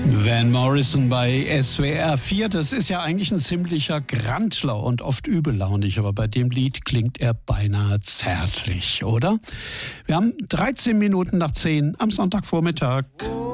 Van Morrison bei SWR 4, das ist ja eigentlich ein ziemlicher Grantler und oft übellaunig, aber bei dem Lied klingt er beinahe zärtlich, oder? Wir haben 13 Minuten nach 10 am Sonntagvormittag.